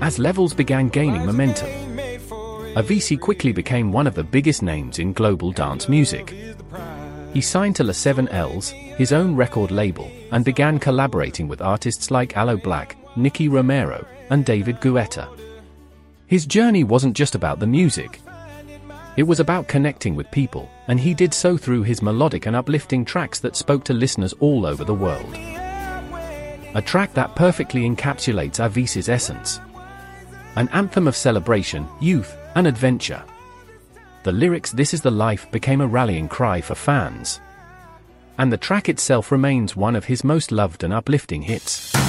As levels began gaining momentum, Avicii quickly became one of the biggest names in global dance music. He signed to La 7Ls, his own record label, and began collaborating with artists like Aloe Blacc, Nicky Romero, and David Guetta. His journey wasn't just about the music. It was about connecting with people, and he did so through his melodic and uplifting tracks that spoke to listeners all over the world. A track that perfectly encapsulates Avicii's essence. An anthem of celebration, youth, and adventure. The lyrics "This is the life" became a rallying cry for fans. And the track itself remains one of his most loved and uplifting hits.